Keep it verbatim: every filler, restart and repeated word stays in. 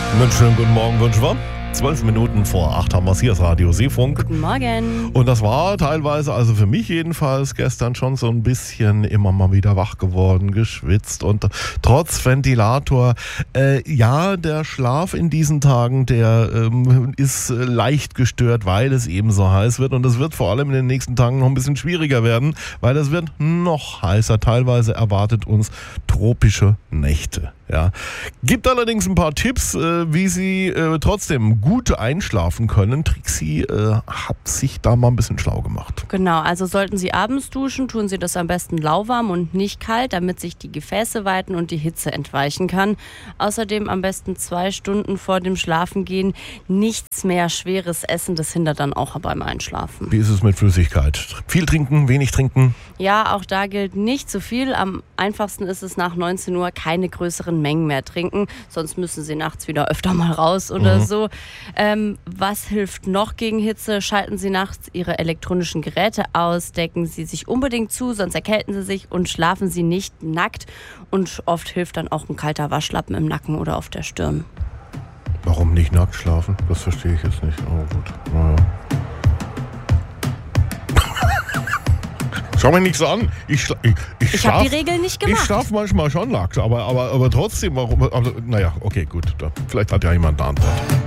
Einen schönen guten Morgen wünschen wir. Zwölf Minuten vor acht haben wir es hier, das Radio Seefunk. Guten Morgen. Und das war teilweise, also für mich jedenfalls, gestern schon so ein bisschen immer mal wieder wach geworden, geschwitzt und trotz Ventilator. Äh, ja, der Schlaf in diesen Tagen, der ähm, ist leicht gestört, weil es eben so heiß wird. Und es wird vor allem in den nächsten Tagen noch ein bisschen schwieriger werden, weil es wird noch heißer. Teilweise erwartet uns tropische Nächte. Ja. Gibt allerdings ein paar Tipps, äh, wie Sie äh, trotzdem gut einschlafen können. Trixie äh, hat sich da mal ein bisschen schlau gemacht. Genau, also sollten Sie abends duschen, tun Sie das am besten lauwarm und nicht kalt, damit sich die Gefäße weiten und die Hitze entweichen kann. Außerdem am besten zwei Stunden vor dem Schlafengehen nichts mehr schweres essen, das hindert dann auch beim Einschlafen. Wie ist es mit Flüssigkeit? Viel trinken, wenig trinken? Ja, auch da gilt nicht zu viel. Am einfachsten ist es nach neunzehn Uhr keine größeren Mengen mehr trinken, sonst müssen Sie nachts wieder öfter mal raus oder mhm. so. Ähm, was hilft noch gegen Hitze? Schalten Sie nachts Ihre elektronischen Geräte aus, decken Sie sich unbedingt zu, sonst erkälten Sie sich und schlafen Sie nicht nackt. Und oft hilft dann auch ein kalter Waschlappen im Nacken oder auf der Stirn. Warum nicht nackt schlafen? Das verstehe ich jetzt nicht. Oh gut, naja. Schau mich nicht so an. Ich, schla- ich, ich, ich habe die Regeln nicht gemacht. Ich schlafe manchmal schon nackt, aber, aber, aber trotzdem, warum? Also, naja, okay, gut. Da, vielleicht hat ja jemand eine Antwort.